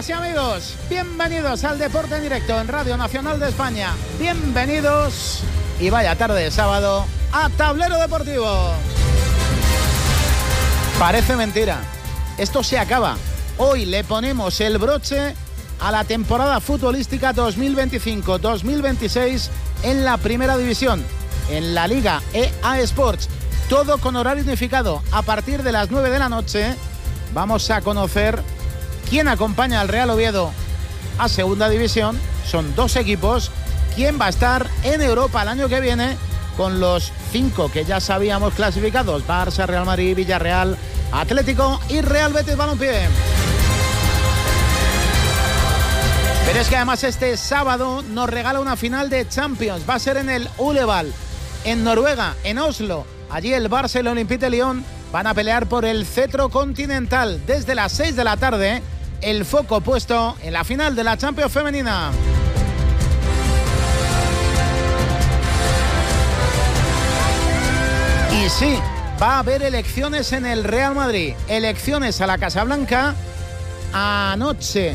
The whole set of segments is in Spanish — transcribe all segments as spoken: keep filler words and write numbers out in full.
Amigas y amigos, bienvenidos al Deporte en Directo en Radio Nacional de España. Bienvenidos, y vaya tarde de sábado, a Tablero Deportivo. Parece mentira, esto se acaba. Hoy le ponemos el broche a la temporada futbolística dos mil veinticinco dos mil veintiséis en la Primera División, en la Liga E A Sports. Todo con horario unificado. A partir de las nueve de la noche vamos a conocer quién acompaña al Real Oviedo a Segunda División. Son dos equipos. Quién va a estar en Europa el año que viene con los cinco que ya sabíamos clasificados: Barça, Real Madrid, Villarreal, Atlético y Real Betis Balompié. Pero es que además este sábado nos regala una final de Champions. Va a ser en el Uleval, en Noruega, en Oslo. Allí el Barça y el Olympique de Lyon van a pelear por el cetro continental. Desde las seis de la tarde, el foco puesto en la final de la Champions femenina. Y sí, va a haber elecciones en el Real Madrid. Elecciones a la Casa Blanca. Anoche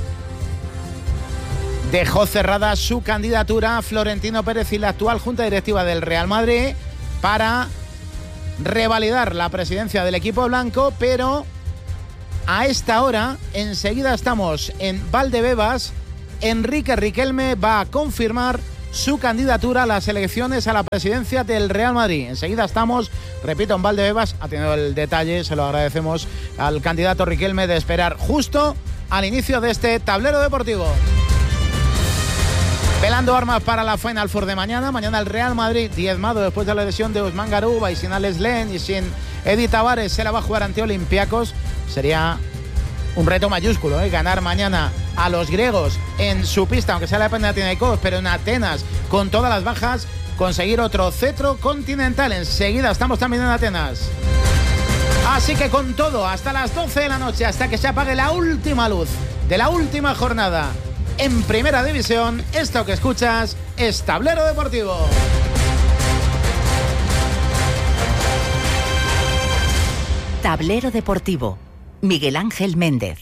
dejó cerrada su candidatura Florentino Pérez y la actual Junta Directiva del Real Madrid para revalidar la presidencia del equipo blanco, pero a esta hora, enseguida estamos en Valdebebas, Enrique Riquelme va a confirmar su candidatura a las elecciones a la presidencia del Real Madrid. Enseguida estamos, repito, en Valdebebas. Ha tenido el detalle, se lo agradecemos al candidato Riquelme, de esperar justo al inicio de este Tablero Deportivo. Pelando armas para la Final Four de mañana. Mañana el Real Madrid, diezmado después de la lesión de Ousmane Garuba y sin Alex Len y sin Edi Tavares, se la va a jugar ante Olympiacos. Sería un reto mayúsculo, ¿eh? Ganar mañana a los griegos en su pista, aunque sea la Panathinaikos, pero en Atenas, con todas las bajas, conseguir otro cetro continental. Enseguida estamos también en Atenas. Así que con todo, hasta las doce de la noche, hasta que se apague la última luz de la última jornada en Primera División, esto que escuchas es Tablero Deportivo. Tablero Deportivo, Miguel Ángel Méndez.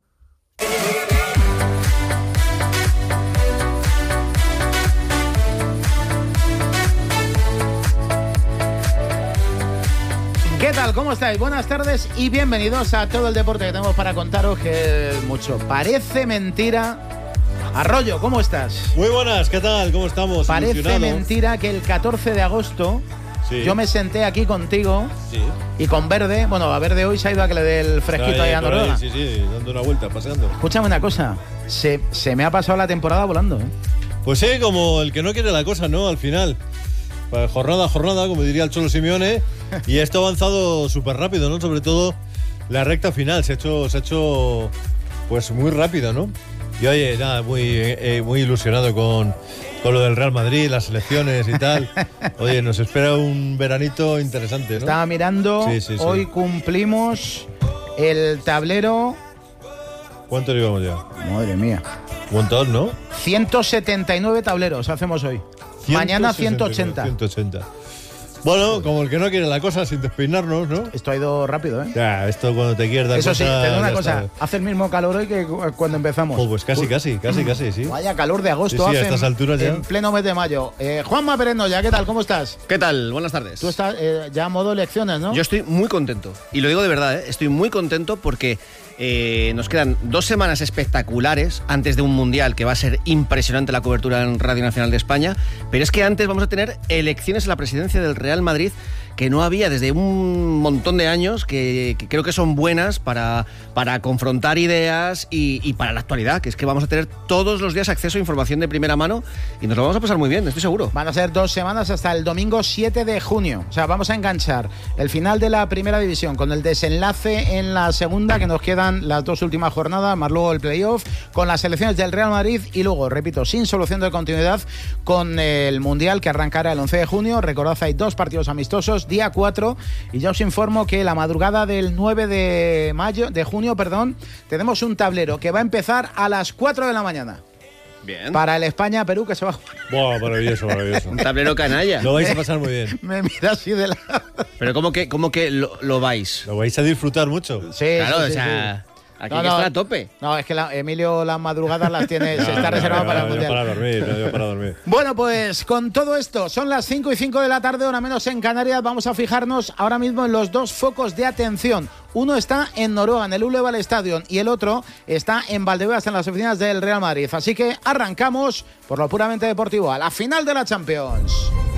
¿Qué tal? ¿Cómo estáis? Buenas tardes y bienvenidos a todo el deporte que tenemos para contaros, que es mucho. Parece mentira. Arroyo, ¿cómo estás? Muy buenas, ¿qué tal? ¿Cómo estamos? Parece Ilusionado. mentira que el catorce de agosto sí. yo me senté aquí contigo sí. y con Verde, bueno, a Verde hoy se ha ido a que le dé el fresquito ahí, ahí a Noruega. Sí, sí, dando una vuelta, paseando. Escúchame una cosa, se, se me ha pasado la temporada volando, ¿eh? Pues sí, como el que no quiere la cosa, ¿no? Al final, pues jornada a jornada, como diría el Cholo Simeone, y esto ha avanzado súper rápido, ¿no? Sobre todo la recta final, se ha hecho, se ha hecho pues muy rápido, ¿no? Y oye, nada, muy, eh, muy ilusionado con, con lo del Real Madrid, las selecciones y tal. Oye, nos espera un veranito interesante, ¿no? Estaba mirando, sí, sí, sí. Hoy cumplimos el tablero. ¿Cuánto llevamos ya? Madre mía. Un montón, ¿no? ciento setenta y nueve tableros hacemos hoy. Mañana ciento ochenta. ciento ochenta. Bueno, como el que no quiere la cosa, sin despeinarnos, ¿no? Esto ha ido rápido, ¿eh? Ya, esto cuando te quieres dar Eso cosa, sí, te digo una cosa, está. Hace el mismo calor hoy que cuando empezamos. Oh, pues casi, Uy. casi, casi, casi, sí. Vaya calor de agosto sí, sí, hace a estas alturas ya. En pleno mes de mayo. Eh, Juanma Perenoya, ¿qué tal? ¿Cómo estás? ¿Qué tal? Buenas tardes. Tú estás eh, ya a modo elecciones, ¿no? Yo estoy muy contento. Y lo digo de verdad, ¿eh? Estoy muy contento porque eh, nos quedan dos semanas espectaculares antes de un mundial que va a ser impresionante la cobertura en Radio Nacional de España. Pero es que antes vamos a tener elecciones a la presidencia del Real Madrid, que no había desde un montón de años, que, que creo que son buenas para, para confrontar ideas y, y para la actualidad, que es que vamos a tener todos los días acceso a información de primera mano y nos lo vamos a pasar muy bien, estoy seguro. Van a ser dos semanas hasta el domingo siete de junio. O sea, vamos a enganchar el final de la Primera División con el desenlace en la segunda, que nos quedan las dos últimas jornadas, más luego el playoff, con las selecciones del Real Madrid y luego, repito, sin solución de continuidad, con el Mundial que arrancará el once de junio. Recordad, hay dos partidos amistosos, día cuatro, y ya os informo que la madrugada del nueve de mayo, de junio, perdón, tenemos un tablero que va a empezar a las cuatro de la mañana. Bien. Para el España-Perú, que se va a jugar. Buah, maravilloso, maravilloso. Un tablero canalla. Lo vais a pasar muy bien. Me mira así de lado. Pero ¿cómo que, cómo que lo, lo vais? Lo vais a disfrutar mucho. Sí, claro, sí, o sí, sea... sí. Aquí No, hay que no. estar a tope. No, es que la- Emilio las madrugadas las tiene, se No, está no, reservado yo- para el yo Mundial. para dormir, yo para dormir. Bueno, pues con todo esto, son las cinco y cinco de la tarde, hora menos en Canarias. Vamos a fijarnos ahora mismo en los dos focos de atención. Uno está en Noruega, en el Uleval Stadium, y el otro está en Valdebebas, en las oficinas del Real Madrid. Así que arrancamos por lo puramente deportivo, a la final de la Champions.